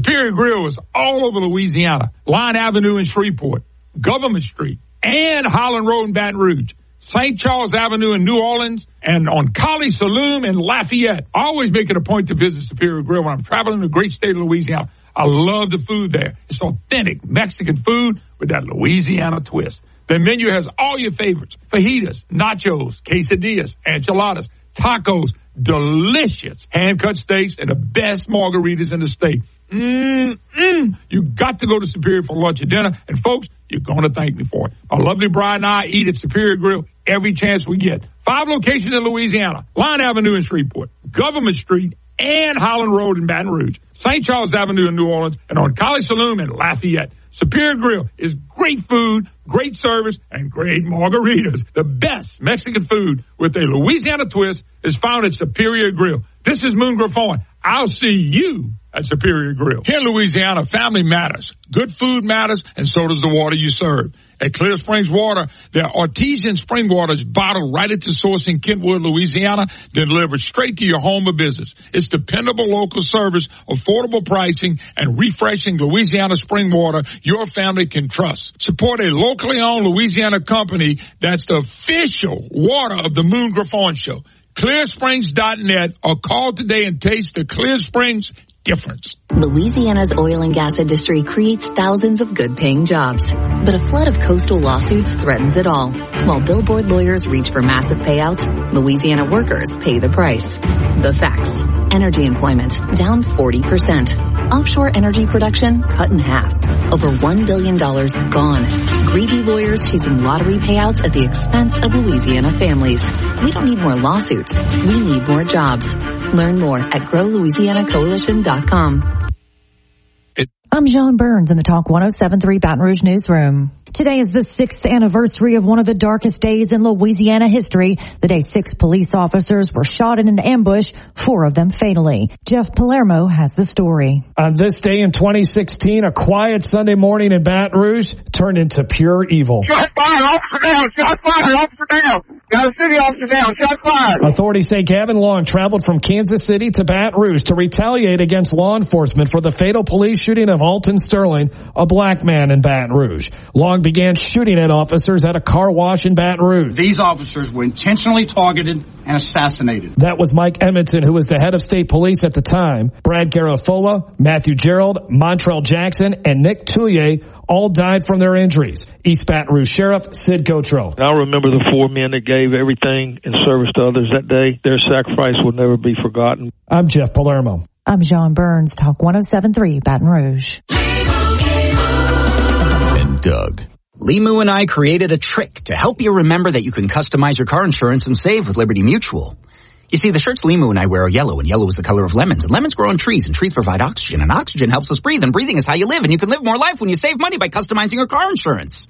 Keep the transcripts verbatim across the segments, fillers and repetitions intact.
Superior Grill is all over Louisiana. Line Avenue in Shreveport, Government Street, and Holland Road in Baton Rouge. Saint Charles Avenue in New Orleans, and on Collie Saloon in Lafayette. I always make it a point to visit Superior Grill when I'm traveling the great state of Louisiana. I love the food there. It's authentic Mexican food with that Louisiana twist. The menu has all your favorites: fajitas, nachos, quesadillas, enchiladas, tacos, delicious hand-cut steaks, and the best margaritas in the state. Mm-mm. You got to go to Superior for lunch or dinner. And, folks, you're going to thank me for it. My lovely bride and I eat at Superior Grill every chance we get. Five locations in Louisiana: Line Avenue in Shreveport, Government Street, and Holland Road in Baton Rouge, Saint Charles Avenue in New Orleans, and on Collie Saloon in Lafayette. Superior Grill is great food, great service, and great margaritas. The best Mexican food with a Louisiana twist is found at Superior Grill. This is Moon Griffon. I'll see you at Superior Grill. Here in Louisiana, family matters. Good food matters, and so does the water you serve. At Clear Springs Water, their artesian spring water is bottled right at the source in Kentwood, Louisiana, then delivered straight to your home or business. It's dependable local service, affordable pricing, and refreshing Louisiana spring water your family can trust. Support a locally owned Louisiana company that's the official water of the Moon Griffon Show. Clear Springs dot net, or call today and taste the Clear Springs difference. Louisiana's oil and gas industry creates thousands of good-paying jobs, but a flood of coastal lawsuits threatens it all. While billboard lawyers reach for massive payouts, Louisiana workers pay the price. The facts: energy employment down forty percent. Offshore energy production cut in half. Over one billion dollars gone. Greedy lawyers chasing lottery payouts at the expense of Louisiana families. We don't need more lawsuits. We need more jobs. Learn more at grow louisiana coalition dot com. I'm John Burns in the Talk one oh seven point three Baton Rouge newsroom. Today is the sixth anniversary of one of the darkest days in Louisiana history, the day six police officers were shot in an ambush, four of them fatally. Jeff Palermo has the story. On this day in twenty sixteen, a quiet Sunday morning in Baton Rouge turned into pure evil. Shot fire, officer down, shot fire, officer down. Got a city officer down, shot fire. Authorities say Gavin Long traveled from Kansas City to Baton Rouge to retaliate against law enforcement for the fatal police shooting of Alton Sterling, a black man in Baton Rouge. Long began shooting at officers at a car wash in Baton Rouge. These officers were intentionally targeted and assassinated. That was Mike Edmondson, who was the head of state police at the time. Brad Garafola, Matthew Gerald, Montrell Jackson, and Nick Tullier all died from their injuries. East Baton Rouge Sheriff Sid Gotro. I remember the four men that gave everything in service to others that day. Their sacrifice will never be forgotten. I'm Jeff Palermo. I'm John Burns, Talk one oh seven point three Baton Rouge. And Doug. Limu and I created a trick to help you remember that you can customize your car insurance and save with Liberty Mutual. You see, the shirts Limu and I wear are yellow, and yellow is the color of lemons, and lemons grow on trees, and trees provide oxygen, and oxygen helps us breathe, and breathing is how you live, and you can live more life when you save money by customizing your car insurance.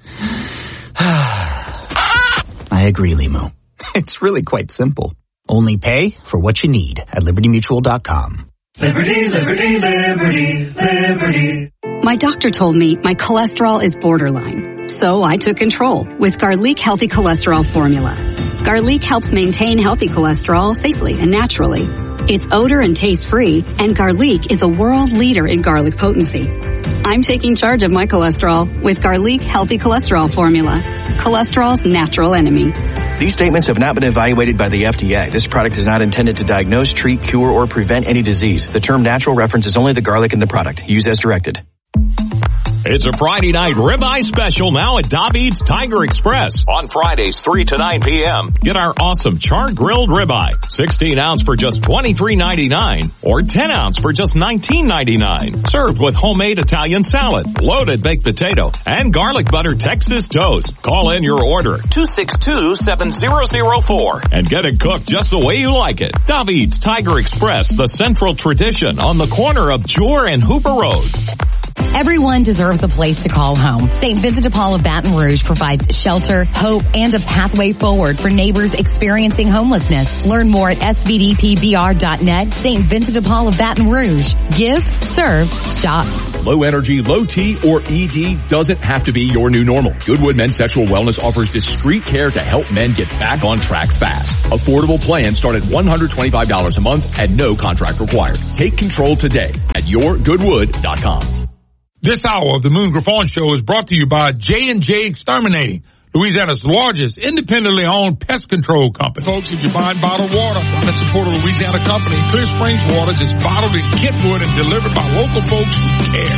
I agree, Limu. It's really quite simple. Only pay for what you need at liberty mutual dot com. Liberty, liberty, liberty, liberty. My doctor told me my cholesterol is borderline, so I took control with Garlic Healthy Cholesterol Formula. Garlic helps maintain healthy cholesterol safely and naturally. It's odor and taste free, and Garlic is a world leader in garlic potency. I'm taking charge of my cholesterol with Garlic Healthy Cholesterol Formula, cholesterol's natural enemy. These statements have not been evaluated by the F D A. This product is not intended to diagnose, treat, cure, or prevent any disease. The term natural references only the garlic in the product. Use as directed. It's a Friday night ribeye special now at David's Tiger Express. On Fridays, three to nine p.m. Get our awesome char-grilled ribeye. sixteen ounce for just twenty-three ninety-nine or ten ounce for just nineteen ninety-nine. Served with homemade Italian salad, loaded baked potato, and garlic butter Texas toast. Call in your order, two six two, seven zero zero four, and get it cooked just the way you like it. David's Tiger Express, the central tradition on the corner of Jewar and Hooper Road. Everyone deserves a place to call home. Saint Vincent de Paul of Baton Rouge provides shelter, hope, and a pathway forward for neighbors experiencing homelessness. Learn more at S V D P B R dot net. Saint Vincent de Paul of Baton Rouge. Give, serve, shop. Low energy, low T, or E D doesn't have to be your new normal. Goodwood Men's Sexual Wellness offers discreet care to help men get back on track fast. Affordable plans start at one hundred twenty-five dollars a month and no contract required. Take control today at at your good wood dot com. This hour of the Moon Griffon Show is brought to you by J and J Exterminating, Louisiana's largest independently owned pest control company. Folks, if you're buying bottled water, want to support a Louisiana company, Clear Springs Waters is bottled in Kentwood and delivered by local folks who care.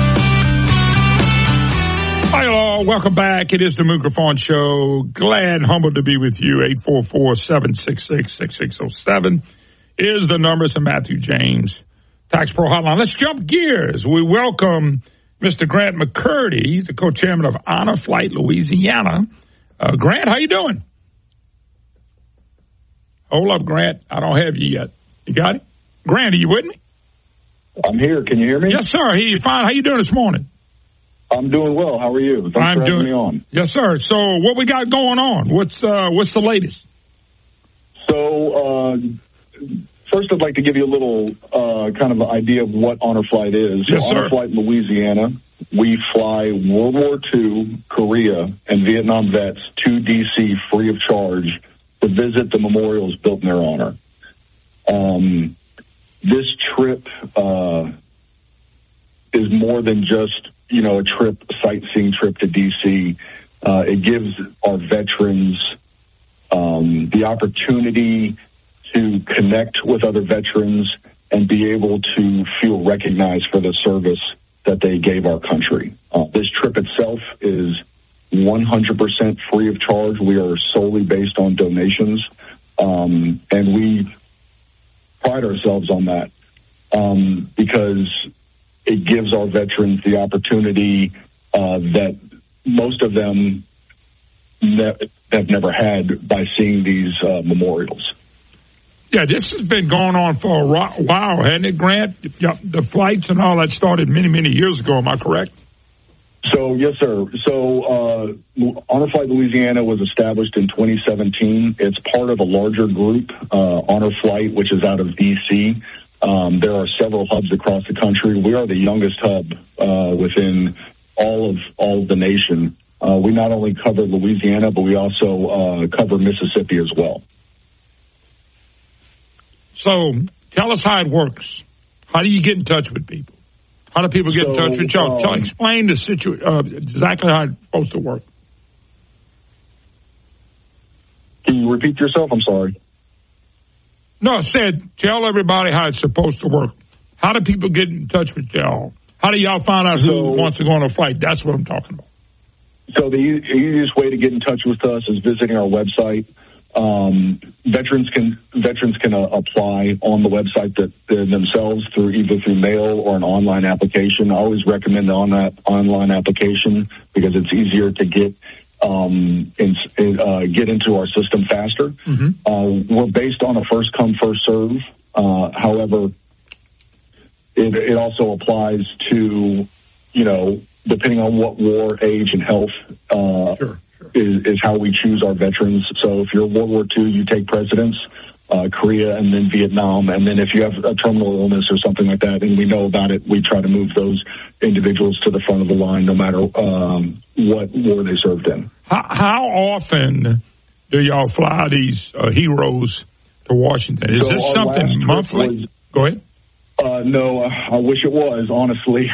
Hi, all. Welcome back. It is the Moon Griffon Show. Glad and humbled to be with you. eight four four, seven six six, six six zero seven is the number. It's Matthew James Tax Pro Hotline. Let's jump gears. We welcome Mister Grant McCurdy, the co-chairman of Honor Flight Louisiana. Uh, Grant, how you doing? Hold up, Grant. I don't have you yet. You got it? Grant, are you with me? I'm here. Can you hear me? Yes, sir. He fine. How you doing this morning? I'm doing well. How are you? Thanks I'm for having doing, me on. Yes, sir. So what we got going on? What's uh, what's the latest? So uh, first, I'd like to give you a little uh, kind of idea of what Honor Flight is. So Yes, sir. Honor Flight Louisiana, we fly World War Two, Korea, and Vietnam vets to D C free of charge to visit the memorials built in their honor. Um, this trip uh, is more than just, you know, a trip, a sightseeing trip to D C. Uh, it gives our veterans um, the opportunity to connect with other veterans and be able to feel recognized for the service that they gave our country. Uh, this trip itself is one hundred percent free of charge. We are solely based on donations, um, and we pride ourselves on that um, because it gives our veterans the opportunity uh, that most of them ne- have never had by seeing these uh, memorials. Yeah, this has been going on for a while, hasn't it, Grant? The flights and all that started many, many years ago. Am I correct? So, yes, sir. So, uh, Honor Flight Louisiana was established in twenty seventeen. It's part of a larger group, uh, Honor Flight, which is out of D C. Um, there are several hubs across the country. We are the youngest hub uh, within all of all of the nation. Uh, we not only cover Louisiana, but we also uh, cover Mississippi as well. So, tell us how it works. How do you get in touch with people? How do people get so, in touch with y'all? Um, Tell, explain the situ- uh, exactly how it's supposed to work. Can you repeat yourself? I'm sorry. No, I said, tell everybody how it's supposed to work. How do people get in touch with y'all? How do y'all find out who so, wants to go on a flight? That's what I'm talking about. So the easiest way to get in touch with us is visiting our website. Um, veterans can veterans can uh, apply on the website that uh, themselves through either through mail or an online application. I always recommend the on that online application because it's easier to get um, in, uh, get into our system faster. Mm-hmm. Uh, we're based on a first come first serve. Uh, however, it, it also applies to, you know, depending on what war, age, and health. Uh, sure. Is, is how we choose our veterans. So if you're World War Two, you take precedence, uh, Korea, and then Vietnam. And then if you have a terminal illness or something like that, and we know about it, we try to move those individuals to the front of the line, no matter um, what war they served in. How, how often do y'all fly these uh, heroes to Washington? Is so this something monthly? Was, Go ahead. Uh, no, I wish it was, honestly.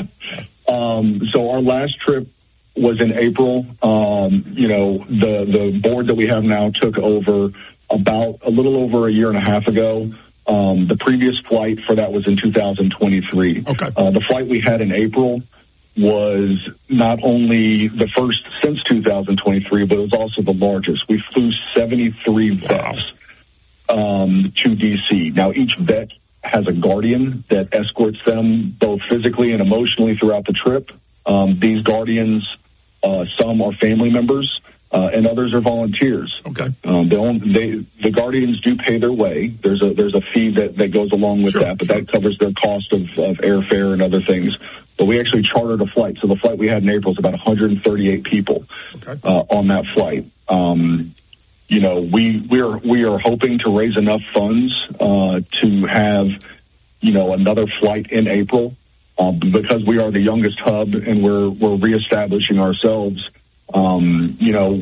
um, so our last trip was in April. Um, you know, the, the board that we have now took over about a little over a year and a half ago. Um, the previous flight for that was in two thousand twenty-three. Okay. Uh, the flight we had in April was not only the first since two thousand twenty-three, but it was also the largest. We flew seventy-three vets um, to D C. Now, each vet has a guardian that escorts them both physically and emotionally throughout the trip. Um, these guardians, Uh, some are family members, uh, and others are volunteers. Okay. Um, they own, they, the guardians do pay their way. There's a there's a fee that, that goes along with sure, that, but sure. that covers their cost of, of airfare and other things. But we actually chartered a flight. So the flight we had in April is about one hundred thirty-eight people okay. uh, on that flight. Um, you know, we we are we are hoping to raise enough funds uh, to have, you know, another flight in April. Um, because we are the youngest hub and we're we're reestablishing ourselves, um, you know,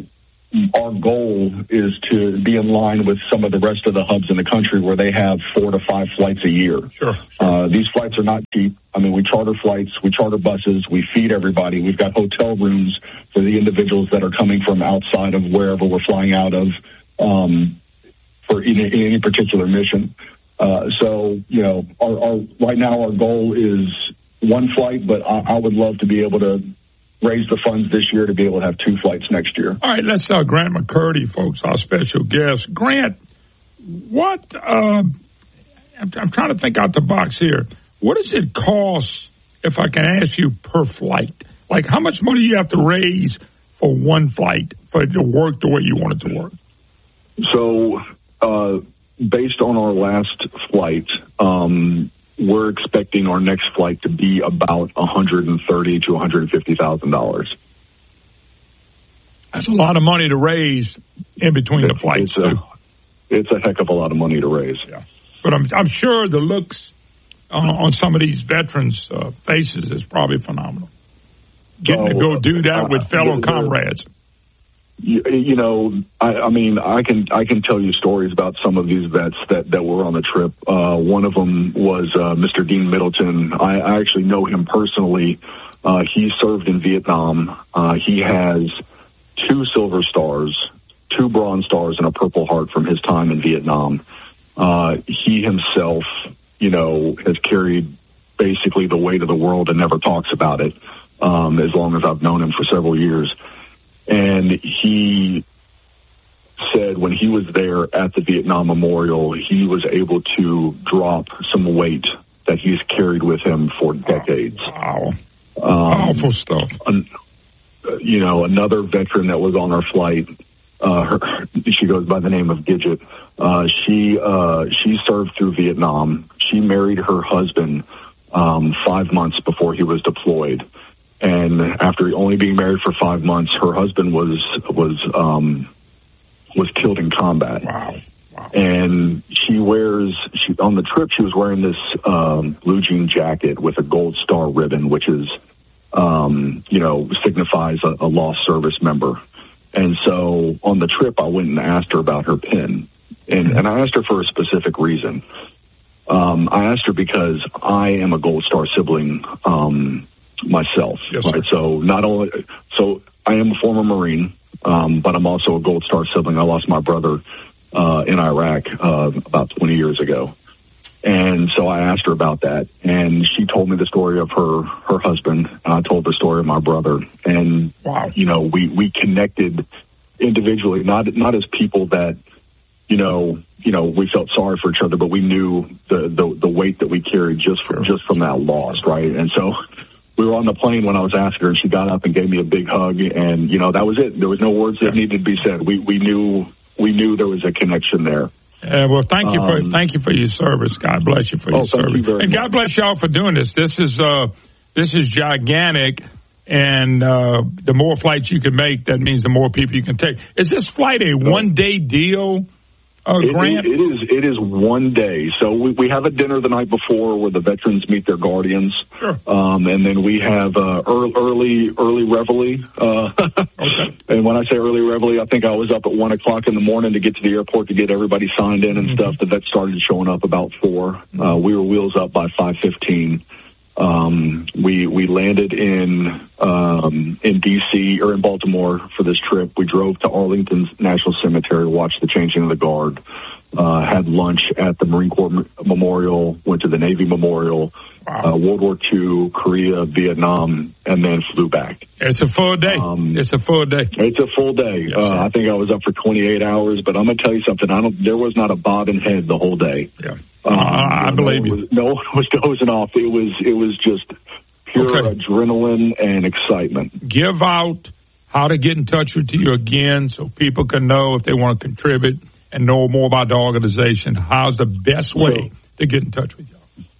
our goal is to be in line with some of the rest of the hubs in the country where they have four to five flights a year. Sure. sure. Uh, these flights are not cheap. I mean, we charter flights, we charter buses, we feed everybody. We've got hotel rooms for the individuals that are coming from outside of wherever we're flying out of um, for in, in any particular mission. Uh, so, you know, our, our right now our goal is one flight, but I, I would love to be able to raise the funds this year to be able to have two flights next year. All right, let's uh, Grant McCurdy, folks, our special guest. Grant, what, uh, I'm, I'm trying to think out the box here. What does it cost, if I can ask you, per flight? Like, how much money do you have to raise for one flight for it to work the way you want it to work? So, uh, based on our last flight, um, we're expecting our next flight to be about one hundred thirty thousand to one hundred fifty thousand dollars. That's a lot of money to raise in between it's, the flights. It's a, it's a heck of a lot of money to raise. Yeah, but I'm, I'm sure the looks on, on some of these veterans' uh, faces is probably phenomenal. Getting so, to go do that uh, with fellow comrades. You, you know, I, I mean, I can I can tell you stories about some of these vets that, that were on the trip. Uh, one of them was uh, Mister Dean Middleton. I, I actually know him personally. Uh, he served in Vietnam. Uh, he has two Silver Stars, two Bronze Stars, and a Purple Heart from his time in Vietnam. Uh, he himself, you know, has carried basically the weight of the world and never talks about it, um, as long as I've known him for several years. And he said when he was there at the Vietnam Memorial, he was able to drop some weight that he's carried with him for decades. Wow. Um, Powerful stuff. An, you know, another veteran that was on our flight, uh, her, she goes by the name of Gidget. Uh, she, uh, she served through Vietnam. She married her husband, um, five months before he was deployed. And after only being married for five months, her husband was was um, was killed in combat. Wow! Wow! And she wears she on the trip. She was wearing this um, blue jean jacket with a gold star ribbon, which is um, you know signifies a, a lost service member. And so on the trip, I went and asked her about her pin, and mm-hmm. and I asked her for a specific reason. Um, I asked her because I am a Gold Star sibling. Um, myself, yes, right? Sir. So not only, so I am a former Marine, um, but I'm also a Gold Star sibling. I lost my brother uh, in Iraq uh, about twenty years ago, and so I asked her about that, and she told me the story of her her husband. And I told the story of my brother, and wow, you know, we we connected individually, not not as people that. You know, you know, we felt sorry for each other, but we knew the the, the weight that we carried just from, just from that loss, right? And so we were on the plane when I was asking her, and she got up and gave me a big hug, and you know that was it. There was no words that needed to be said. We we knew we knew there was a connection there. Uh, well, thank you for um, thank you for your service. God bless you for your oh, service, you and much. God bless y'all for doing this. This is uh this is gigantic, and uh, the more flights you can make, that means the more people you can take. Is this flight a one day deal? Uh, it, Grant? It, it is. It is one day. So we, we have a dinner the night before where the veterans meet their guardians, sure. um, and then we have uh, early, early, early reveille. Uh, okay. And when I say early reveille, I think I was up at one o'clock in the morning to get to the airport to get everybody signed in and mm-hmm. stuff. The vets started showing up about four. Uh, we were wheels up by five fifteen. Um, we, we landed in, um, in D C or in Baltimore for this trip. We drove to Arlington National Cemetery, watched the changing of the guard, uh, had lunch at the Marine Corps Memorial, went to the Navy Memorial, wow. uh, World War Two, Korea, Vietnam, and then flew back. It's a full day. Um, it's a full day. It's a full day. Yes, uh, I think I was up for twenty-eight hours, but I'm going to tell you something. I don't, there was not a bob in head the whole day. Yeah. Um, uh, I believe no you. Was, no one was dozing off. It was it was just pure okay. adrenaline and excitement. Give out how to get in touch with you again so people can know if they want to contribute and know more about the organization. How's the best way so, to get in touch with you?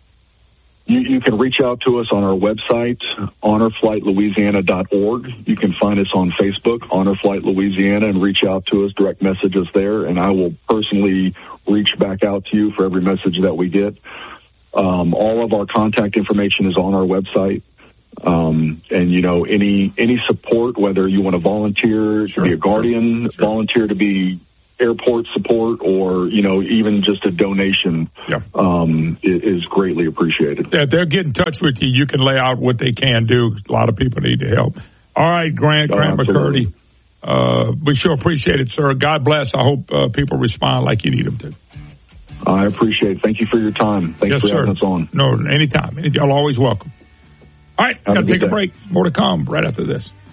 You, you can reach out to us on our website, honor flight louisiana dot org. You can find us on Facebook, Honor Flight Louisiana, and reach out to us, direct message us there, and I will personally reach back out to you for every message that we get. Um, all of our contact information is on our website. Um, and, you know, any any support, whether you want to volunteer sure, to be a guardian, sure. volunteer to be airport support, or, you know, even just a donation yeah. um, is greatly appreciated. Yeah, they'll get in touch with you. You can lay out what they can do. A lot of people need to help. All right, Grant, Grant oh, McCurdy. Uh, we sure appreciate it, sir. God bless. I hope uh, people respond like you need them to. I appreciate it. Thank you for your time. Thanks yes, for sir. having us on. No, anytime. Y'all always welcome. All right, got to take a break. More to come right after this.